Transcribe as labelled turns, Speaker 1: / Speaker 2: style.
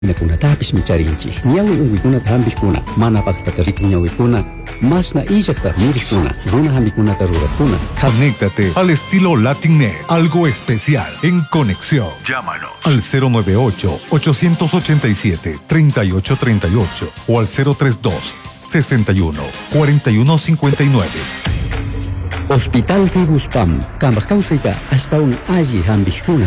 Speaker 1: Kunatapis micharinchi. Ñawi unwikunata hampikuna, mana paqtatarikun ñawikuna, masna illaqta mirikuna, runa hampikunata rurakuna.
Speaker 2: Conéctate al estilo Latinnet, algo especial en conexión. Llámanos al 098-887-3838 o al 032-61-4159.
Speaker 1: Hospital Fibuspam, Kambakausita hasta un allí hampikuna.